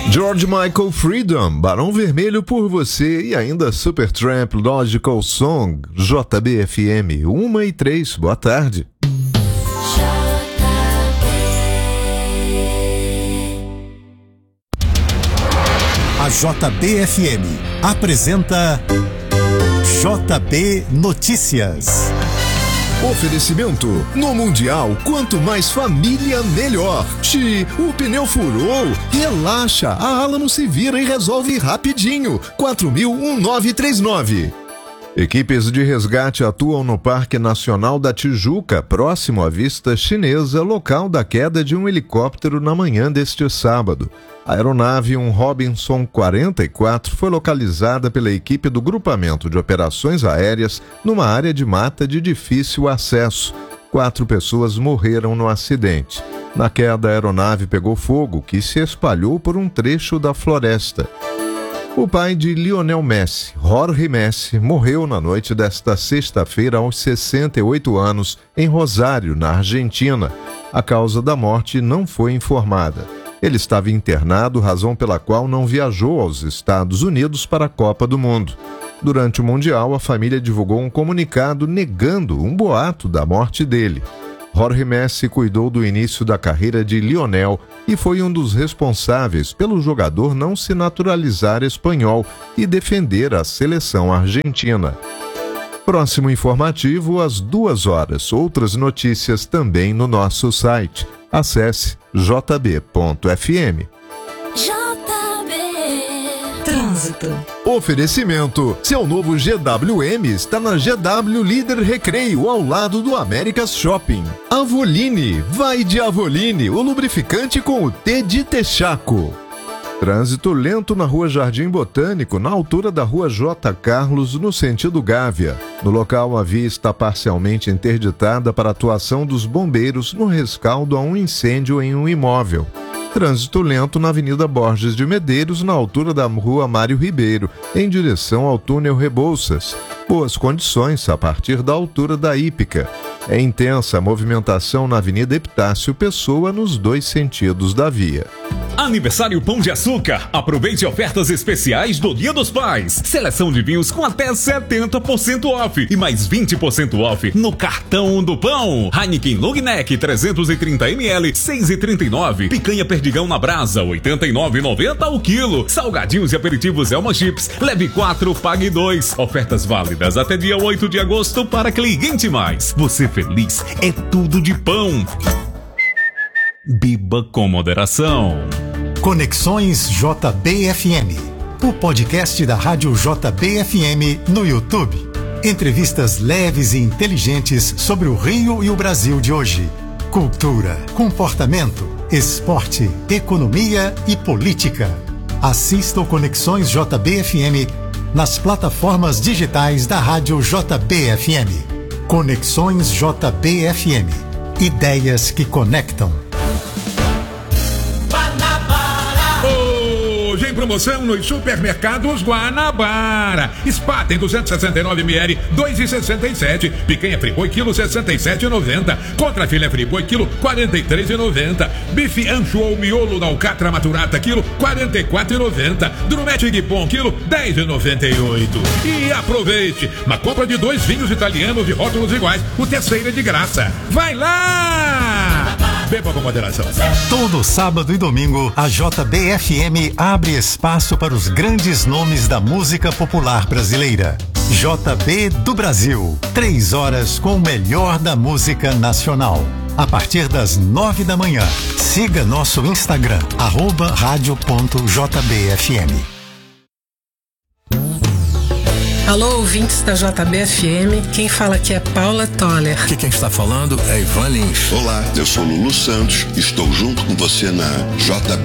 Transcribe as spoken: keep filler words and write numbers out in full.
George Michael, Freedom, Barão Vermelho por Você e ainda Supertramp, Logical Song, J B F M, uma e três, boa tarde. A J B F M apresenta J B Notícias. Oferecimento: no Mundial, quanto mais família, melhor. Xi, o pneu furou? Relaxa, a Alamo se vira e resolve rapidinho. quatro mil nove três nove. Equipes de resgate atuam no Parque Nacional da Tijuca, próximo à vista chinesa, local da queda de um helicóptero na manhã deste sábado. A aeronave, um Robinson quarenta e quatro, foi localizada pela equipe do Grupamento de Operações Aéreas numa área de mata de difícil acesso. Quatro pessoas morreram no acidente. Na queda, a aeronave pegou fogo, que se espalhou por um trecho da floresta. O pai de Lionel Messi, Jorge Messi, morreu na noite desta sexta-feira aos sessenta e oito anos, em Rosário, na Argentina. A causa da morte não foi informada. Ele estava internado, razão pela qual não viajou aos Estados Unidos para a Copa do Mundo. Durante o Mundial, a família divulgou um comunicado negando um boato da morte dele. Jorge Messi cuidou do início da carreira de Lionel e foi um dos responsáveis pelo jogador não se naturalizar espanhol e defender a seleção argentina. Próximo informativo, às duas horas. Outras notícias também no nosso site. Acesse j b ponto f m. J B Trânsito. Oferecimento: seu novo G W M está na G W Líder Recreio, ao lado do Américas Shopping. Avoline, vai de Avoline, o lubrificante com o T de Texaco. Trânsito lento na Rua Jardim Botânico, na altura da Rua J. Carlos, no sentido Gávea. No local, a via está parcialmente interditada para a atuação dos bombeiros no rescaldo a um incêndio em um imóvel. Trânsito lento na Avenida Borges de Medeiros, na altura da Rua Mário Ribeiro, em direção ao túnel Rebouças. Boas condições a partir da altura da Hípica. É intensa a movimentação na Avenida Epitácio Pessoa nos dois sentidos da via. Aniversário Pão de Açúcar. Aproveite ofertas especiais do Dia dos Pais. Seleção de vinhos com até setenta por cento off e mais vinte por cento off no cartão do pão. Heineken Long Neck trezentos e trinta mililitros, seis e trinta e nove. Picanha Perdigão na brasa, oitenta e nove reais e noventa centavos o quilo. Salgadinhos e aperitivos Elma Chips, leve quatro, pague dois. Ofertas válidas até dia oito de agosto para Cliente Mais. Você feliz é tudo de pão. Biba com moderação. Conexões J B F M, o podcast da Rádio J B F M no YouTube. Entrevistas leves e inteligentes sobre o Rio e o Brasil de hoje. Cultura, comportamento, esporte, economia e política. Assista o Conexões J B F M nas plataformas digitais da Rádio J B F M. Conexões J B F M. Ideias que conectam. Hoje em promoção nos supermercados Guanabara. Spaten duzentos e sessenta e nove mililitros, dois e sessenta e sete. Picanha Friboi, quilo sessenta e sete reais e noventa centavos. Contra filé Friboi, quilo quarenta e três reais e noventa centavos. Bife ancho ou miolo da Alcatra Maturata, quilo quarenta e quatro reais e noventa centavos. Drumete Guipon, quilo dez reais e noventa e oito centavos. E aproveite, na compra de dois vinhos italianos de rótulos iguais, o terceiro é de graça. Vai lá! Beba com moderação. Todo sábado e domingo, a J B F M abre espaço para os grandes nomes da música popular brasileira. J B do Brasil. Três horas com o melhor da música nacional. A partir das nove da manhã. Siga nosso Instagram, arroba rádio ponto J B F M. Alô, ouvintes da J B F M, quem fala aqui é Paula Toller. Aqui quem está falando é Ivan Lins. Olá, eu sou Lulu Santos, estou junto com você na J